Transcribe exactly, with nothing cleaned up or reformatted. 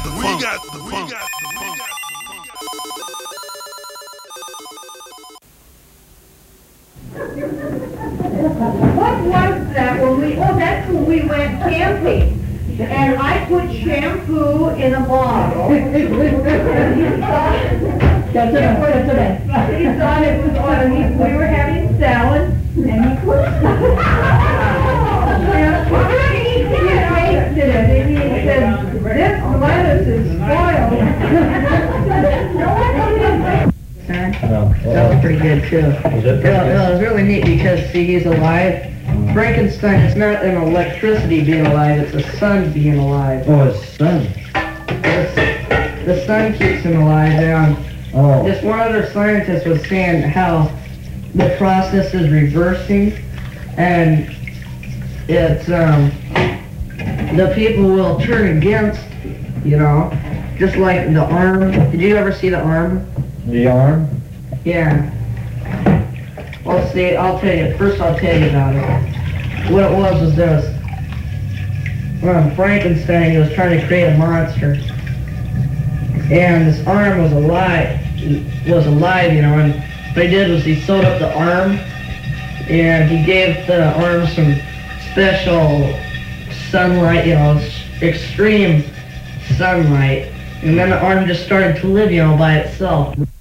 the we funk. Got the we funk. Got the funk. What was that when we, oh, that's when we went camping. And I put shampoo in a bottle. That's it. That's it. He thought it was on. He, we were having salad, and he put shampoo. He tasted it, and he said, "This lettuce is spoiled." That was pretty good too. Was it? Yeah, it was really neat because see, he's alive. Frankenstein, it's not an electricity being alive, it's a sun being alive. Oh, his son. It's, the sun keeps him alive, and Oh. just one other scientist was saying how the process is reversing, and it's, um, the people will turn against, you know, just like the arm. Did you ever see the arm? The arm? Yeah. Well, see, I'll tell you. First, I'll tell you about it. What it was was there was um, Frankenstein. He was trying to create a monster, and this arm was alive. Was alive, you know. And what he did was he sewed up the arm, and he gave the arm some special sunlight, you know, extreme sunlight, and then the arm just started to live, you know, by itself.